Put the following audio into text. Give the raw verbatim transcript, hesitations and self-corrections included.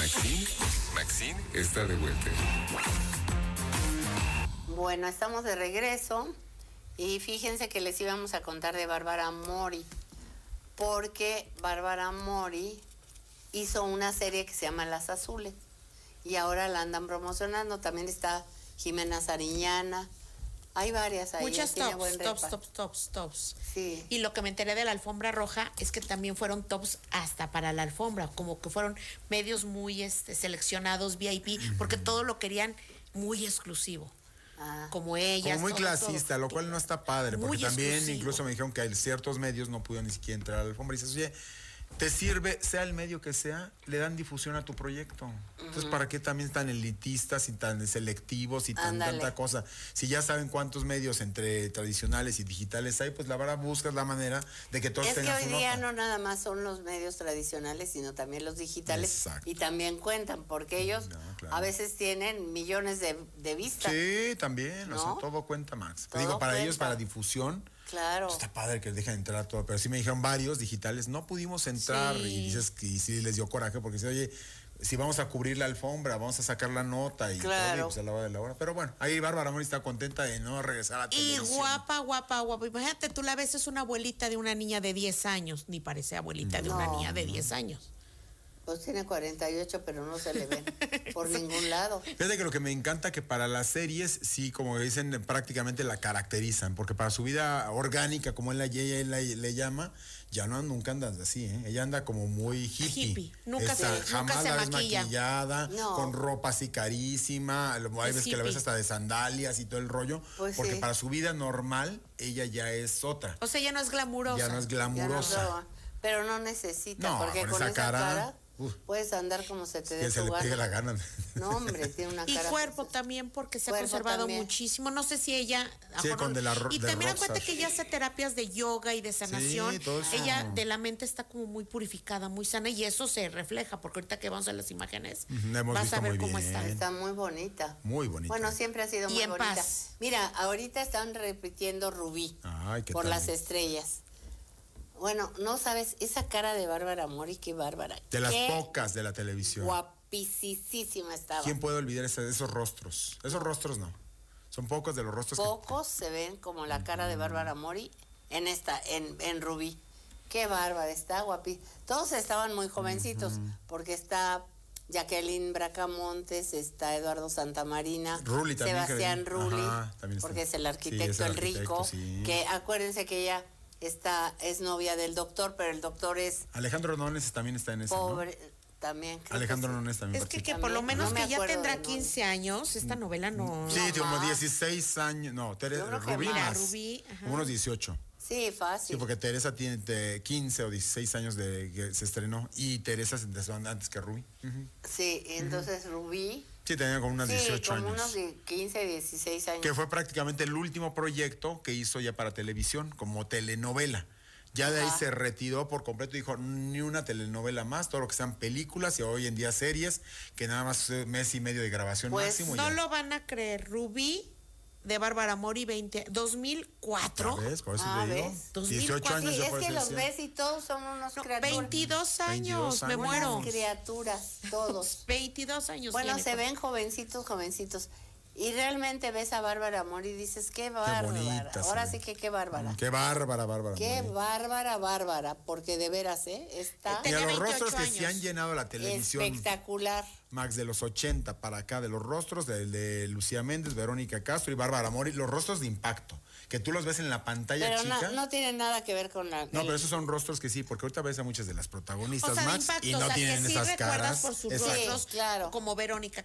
Maxine, Maxine está de vuelta. Bueno, estamos de regreso y fíjense que les íbamos a contar de Bárbara Mori, porque Bárbara Mori hizo una serie que se llama Las Azules y ahora la andan promocionando. También está Jimena Sariñana. Hay varias ahí. Muchas tops, tops, tops, tops, tops. Sí. Y lo que me enteré de la alfombra roja es que también fueron tops hasta para la alfombra, como que fueron medios muy este, seleccionados, V I P, uh-huh. porque todo lo querían muy exclusivo. Ah. Como ellas. Como muy todo, clasista, todo. lo cual no está padre, Muy porque también exclusivo. Incluso me dijeron que hay ciertos medios no pudieron ni siquiera entrar a la alfombra. Y dices, oye, te sirve, sea el medio que sea, le dan difusión a tu proyecto. Uh-huh. Entonces, ¿para qué también tan elitistas y tan selectivos y tan Ándale. tanta cosa? Si ya saben cuántos medios entre tradicionales y digitales hay, pues la verdad buscas la manera de que todos es tengan que hoy su día nota. No nada más son los medios tradicionales, sino también los digitales. Exacto. Y también cuentan, porque ellos no, claro. a veces tienen millones de, de vistas. Sí, también, ¿no? O sea, todo cuenta, Max. Todo digo, para cuenta. ellos, para difusión. Claro. Pues está padre que dejen entrar todo, pero sí me dijeron varios digitales, no pudimos entrar sí. y dices que y sí les dio coraje porque dice, oye, si vamos a cubrir la alfombra, vamos a sacar la nota y claro. todo, y pues a la hora de la hora. Pero bueno, ahí Bárbara Mori está contenta de no regresar a televisión. Y guapa, guapa, guapa. Imagínate, tú la ves, es una abuelita de una niña de diez años, ni parece abuelita no, de una niña de diez años. Pues tiene cuarenta y ocho, pero no se le ven por ningún lado. Fíjate que lo que me encanta que para las series, sí, como dicen, prácticamente la caracterizan, porque para su vida orgánica, como él, ella, ella le llama, ya no nunca anda así, ¿eh? Ella anda como muy hippie. hippie. Nunca, Esa, se, jamás nunca se la ves maquilla. maquillada, no. con ropa así carísima, hay veces hippie. que la ves hasta de sandalias y todo el rollo, pues porque sí. para su vida normal, ella ya es otra. O sea, ya no es glamurosa. Ya no es glamurosa. No, pero no necesita, no, porque con con esa, esa cara... cara Uf. Puedes andar como se te dé se tu le gana. pegue la gana. No, hombre, tiene una cara. Y cuerpo pues, también, porque se ha conservado también. muchísimo. No sé si ella. Sí, con de la, y de también dan cuenta Roxas. que ella hace terapias de yoga y de sanación. Sí, todo eso. Ella de la mente está como muy purificada, muy sana, y eso se refleja, porque ahorita que vamos a las imágenes, uh-huh, vas a ver cómo bien. está. Está muy bonita. Muy bonita. Bueno, siempre ha sido y muy en bonita. Paz. Mira, ahorita están repitiendo Rubí Ay, ¿qué por tal? las estrellas. Bueno, no sabes, esa cara de Bárbara Mori, qué bárbara. De las qué pocas de la televisión. Guapísima estaba. ¿Quién puede olvidar ese, esos rostros? Esos rostros no. Son pocos de los rostros. Pocos que... se ven como la cara de Bárbara Mori en esta, en, en Rubí. Qué bárbara, está guapísima. Todos estaban muy jovencitos, uh-huh. porque está Jacqueline Bracamontes, está Eduardo Santamarina, Rulli también, Sebastián Rulli, Ajá, porque es el arquitecto, sí, es el, el arquitecto, rico, sí. que acuérdense que ella está, es novia del doctor, pero el doctor es... Alejandro Nones también está en esa, pobre, ¿no? También. Alejandro sí. Nones también. Es que, que por lo menos no que ya tendrá quince años, esta novela no... Sí, no como más. dieciséis años, no, Teresa, Rubí más. más. Rubí, como unos dieciocho. Sí, fácil. Sí, porque Teresa tiene quince o dieciséis años de que se estrenó y Teresa se empezó antes que Rubí. Uh-huh. Sí, entonces uh-huh. Rubí... Sí, tenía como unos sí, dieciocho como años. unos quince, dieciséis años. Que fue prácticamente el último proyecto que hizo ya para televisión, como telenovela. Ya de ahí se retiró por completo y dijo, ni una telenovela más, todo lo que sean películas y hoy en día series, que nada más mes y medio de grabación pues máximo. No ya. lo van a creer, Rubí de Bárbara Mori, veinte, dos mil cuatro. ¿Ves? Por eso ah, te digo. ¿ves? dieciocho años. Sí, ya es que los decir. ves y todos son unos no, criaturas. veintidós años, me unas muero. criaturas, todos. veintidós años. Bueno, tiene, se ven jovencitos, jovencitos. Y realmente ves a Bárbara Mori y dices, qué bárbara. Qué bonita, Ahora sí. sí que qué bárbara. Qué bárbara, Bárbara. Qué Mori. bárbara, bárbara. Porque de veras, ¿eh? Está Mira, los rostros que años. se han llenado la televisión. Espectacular. Max, de los ochenta para acá, de los rostros de, de Lucía Méndez, Verónica Castro y Bárbara Mori, los rostros de impacto, que tú los ves en la pantalla pero chica. No, no tienen nada que ver con la... No, pero esos son rostros que sí, porque ahorita ves a muchas de las protagonistas, o sea, Max, impacto, y no o sea, tienen que sí esas caras. Por sus Exacto. rostros, sí, claro. como Verónica